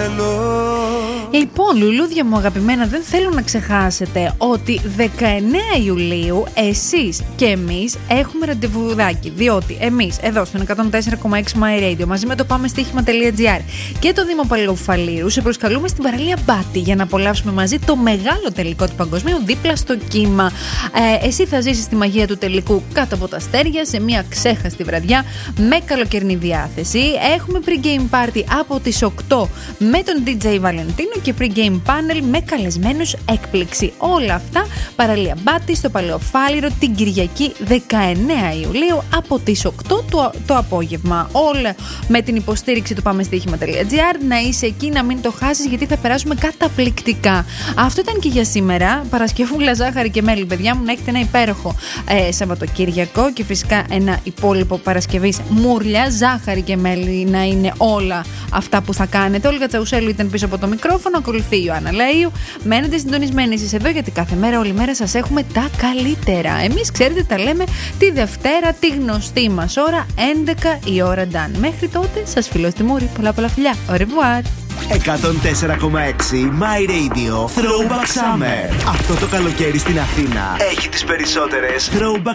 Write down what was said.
Λοιπόν, λουλούδια μου αγαπημένα, δεν θέλω να ξεχάσετε ότι 19 Ιουλίου εσείς και εμείς έχουμε ραντεβουδάκι. Διότι εμείς εδώ στο 104,6 My Radio μαζί με το πάμεστοίχημα.gr και το Δήμο Παλαιοφαλήρου σε προσκαλούμε στην παραλία Μπάτη για να απολαύσουμε μαζί το μεγάλο τελικό του παγκοσμίου δίπλα στο κύμα. Εσύ θα ζήσεις τη μαγεία του τελικού κάτω από τα αστέρια σε μια ξέχαστη βραδιά με καλοκαιρινή διάθεση. Έχουμε pre-game party από τις 8 με τον DJ Βαλεντίνο και pre-game panel με καλεσμένους έκπληξη. Όλα αυτά παραλία Μπάτη στο Παλαιοφάλιρο την Κυριακή 19 Ιουλίου από τις 8 το απόγευμα. Όλα με την υποστήριξη του πάμεστοίχημα.gr. Να είσαι εκεί, να μην το χάσεις γιατί θα περάσουμε καταπληκτικά. Αυτό ήταν και για σήμερα. Παρασκευούλα, ζάχαρη και μέλι, παιδιά μου, να έχετε ένα υπέροχο Σαββατοκύριακο και φυσικά ένα υπόλοιπο Παρασκευής μουρλια, ζάχαρη και μέλι να είναι όλα αυτά που θα κάνετε. Όλγα Τσαουσέλου ήταν πίσω από το μικρόφωνο, ακολουθεί η Ιωάννα Λέιου. Μένετε συντονισμένοι εσείς εδώ γιατί κάθε μέρα, όλη μέρα σας έχουμε τα καλύτερα. Εμείς, ξέρετε, τα λέμε τη Δευτέρα, τη γνωστή μας ώρα, 11 η ώρα Ντάν. Μέχρι τότε, σας φιλώ στη μούρη. Πολλά φιλιά. Au revoir. 104,6 My Radio Throwback Summer. Αυτό το καλοκαίρι στην Αθήνα έχει τις περισσότερες Throwback